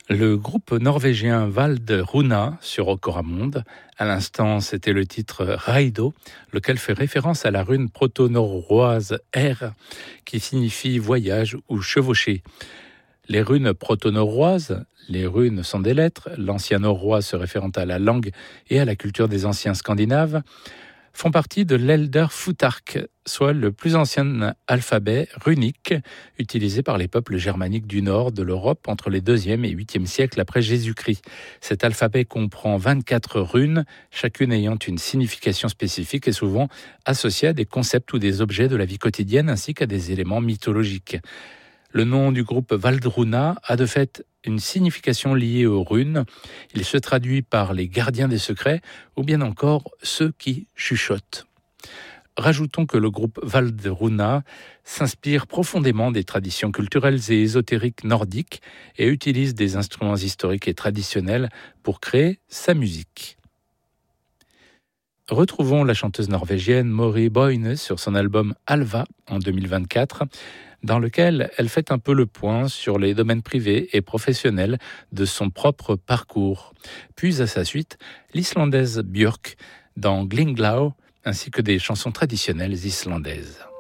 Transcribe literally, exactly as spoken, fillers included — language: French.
Le groupe norvégien Valderuna sur Okoramonde, à l'instant c'était le titre Raido, lequel fait référence à la rune proto-norroise R qui signifie voyage ou chevaucher. Les runes proto-norroises, les runes sont des lettres, l'ancien norrois se référant à la langue et à la culture des anciens scandinaves, font partie de l'Elder-Futhark, soit le plus ancien alphabet runique utilisé par les peuples germaniques du nord de l'Europe entre les deuxième et huitième siècles après Jésus-Christ. Cet alphabet comprend vingt-quatre runes, chacune ayant une signification spécifique et souvent associée à des concepts ou des objets de la vie quotidienne ainsi qu'à des éléments mythologiques. Le nom du groupe Valdruna a de fait une signification liée aux runes. Il se traduit par les gardiens des secrets ou bien encore ceux qui chuchotent. Rajoutons que le groupe Valdruna s'inspire profondément des traditions culturelles et ésotériques nordiques et utilise des instruments historiques et traditionnels pour créer sa musique. Retrouvons la chanteuse norvégienne Mori Boine sur son album Alva en deux mille vingt-quatre, dans lequel elle fait un peu le point sur les domaines privés et professionnels de son propre parcours. Puis à sa suite, l'Islandaise Björk dans Glinglau, ainsi que des chansons traditionnelles islandaises.